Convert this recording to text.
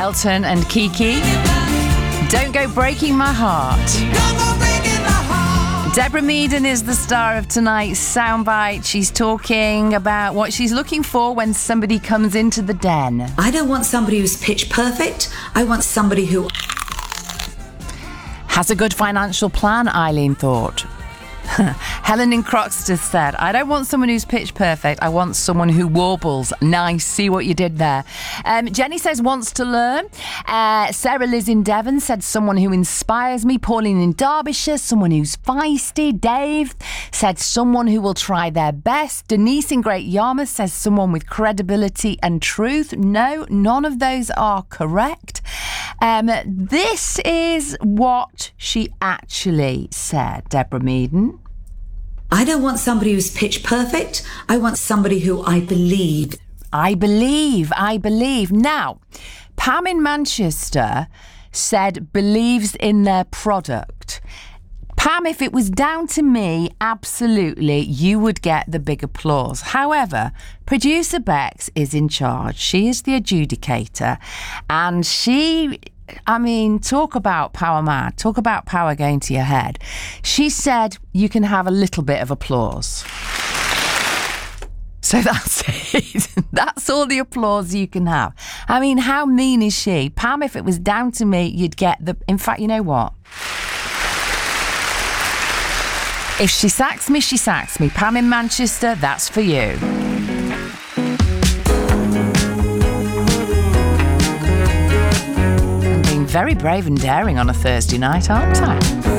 Elton and Kiki. Don't Go Breaking My Heart. Deborah Meaden is the star of tonight's soundbite. She's talking about what she's looking for when somebody comes into the den. I don't want somebody who's pitch perfect. I want somebody who has a good financial plan, Eileen thought. Helen in Croxteth said, I don't want someone who's pitch perfect. I want someone who warbles. Nice. See what you did there. Jenny says wants to learn. Sarah Liz in Devon said someone who inspires me. Pauline in Derbyshire, someone who's feisty. Dave said someone who will try their best. Denise in Great Yarmouth says someone with credibility and truth. No, none of those are correct. This is what she actually said, Deborah Meaden. I don't want somebody who's pitch perfect. I want somebody who I believe. I believe. Now, Pam in Manchester said believes in their product. Pam, if it was down to me, absolutely, you would get the big applause. However, producer Bex is in charge. She is the adjudicator. And talk about power mad. Talk about power going to your head. She said you can have a little bit of applause. So that's it. That's all the applause you can have. I mean, how mean is she? Pam, if it was down to me, you'd get the... In fact, you know what? If she sacks me, she sacks me. Pam in Manchester, that's for you. I'm being very brave and daring on a Thursday night, aren't I?